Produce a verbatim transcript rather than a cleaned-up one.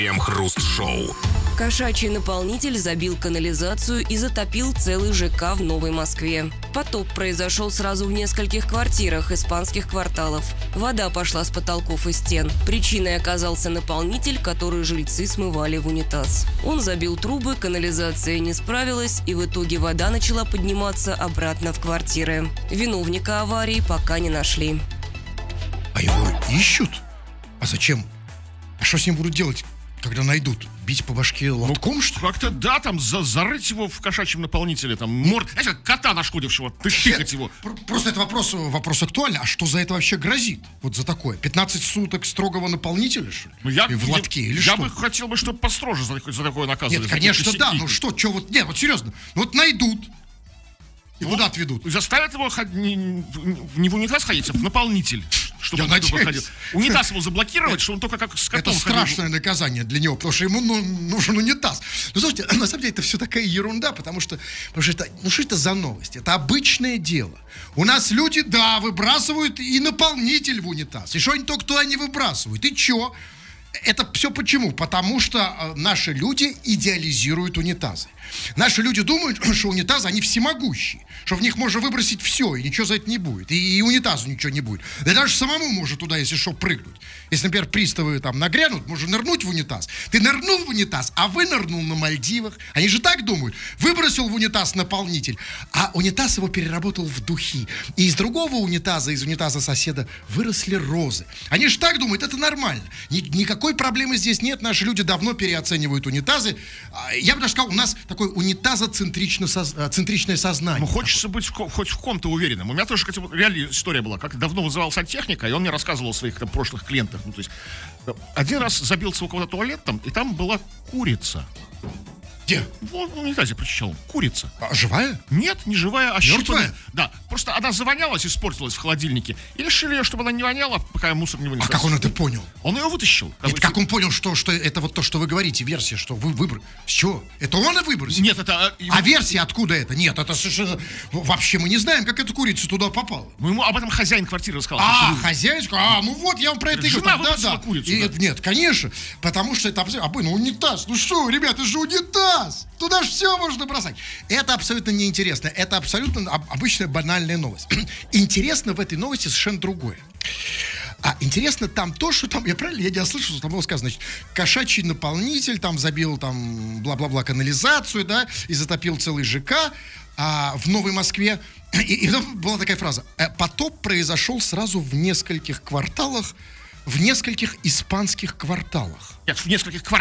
Крем-хруст-шоу. Кошачий наполнитель забил канализацию и затопил целый ЖК в Новой Москве. Потоп произошел сразу в нескольких квартирах испанских кварталов. Вода пошла с потолков и стен. Причиной оказался наполнитель, который жильцы смывали в унитаз. Он забил трубы, канализация не справилась, и в итоге вода начала подниматься обратно в квартиры. Виновника аварии пока не нашли. А его ищут? А зачем? А что с ним будут делать, когда найдут? Бить по башке лотком, ну, что ли? Как-то, да, там, за, зарыть его в кошачьем наполнителе, там, морд... Знаете, как кота нашкодившего, тыкать его. Просто это вопрос, вопрос актуальный. А что за это вообще грозит? Вот за такое? пятнадцать суток строгого наполнителя, что ли? Ну, я, И в лотке, я, или я что? бы хотел бы, чтобы построже за, за такое наказывали. Нет, конечно, да. Ну что, что вот... Нет, вот серьезно. Вот найдут. И ну, куда отведут? Заставят его ход... не, не в унитаз ходить, а в наполнитель. Чтобы Я он туда надеюсь. ходил. Унитаз его заблокировать, что он только как с котом Это ходил. страшное наказание для него, потому что ему ну, нужен унитаз. Ну, слушайте, на самом деле это все такая ерунда, потому что, потому что это, ну что это за новость? Это обычное дело. У нас люди, да, выбрасывают и наполнитель в унитаз. И что они только туда не выбрасывают. И чё? Это все почему? Потому что э, наши люди идеализируют унитазы. Наши люди думают, что унитазы, они всемогущие, что в них можно выбросить все, и ничего за это не будет, и, и унитазу ничего не будет. Да даже самому может туда, если что, прыгнуть. Если, например, приставы там нагрянут, можно нырнуть в унитаз. Ты нырнул в унитаз, а вынырнул на Мальдивах. Они же так думают. Выбросил в унитаз наполнитель, а унитаз его переработал в духи. И из другого унитаза, из унитаза соседа, выросли розы. Они же так думают, это нормально. Ни, никакой проблемы здесь нет, наши люди давно переоценивают унитазы. Я бы даже сказал, у нас такое унитазоцентричное сознание. Ну, хочется быть в, хоть в ком-то уверенным. У меня тоже хотя бы реальная история была. Как давно вызывал сантехника, и он мне рассказывал о своих там, прошлых клиентах. Ну, то есть, один раз забился у кого-то туалет там, и там была курица. Где? В унитазе прочищал. Курица. А живая? Нет, не живая, а Мертвая? щипанная. Да, просто она завонялась, испортилась в холодильнике. И решили ее, чтобы она не воняла, пока мусор не вынес. А как он это понял? Он ее вытащил. Нет, как он понял, что, что это вот то, что вы говорите, версия, что вы выбрали? С чего? Это он и выбросил? Нет, это... А версия откуда это? Нет, это совершенно... Вообще мы не знаем, как эта курица туда попала. Ну, ему об этом хозяин квартиры рассказал. А, хозяйка? А, ну вот, я вам про это и говорю. Жена Да, выбросила да. курицу, И, да. Нет, конечно, потому что это абсолютно... А, ну унитаз, ну что, ребята, это же унитаз! Туда же все можно бросать. Это абсолютно неинтересно. Это абсолютно обычная банальная новость. Интересно в этой новости совершенно другое. А интересно там то, что там, я правильно, я не слышал, что там было сказано, значит, кошачий наполнитель там забил там бла-бла-бла канализацию, да, и затопил целый ЖК а, в Новой Москве. И, и там была такая фраза: потоп произошел сразу в нескольких кварталах, в нескольких испанских кварталах. Нет, в нескольких квартирах.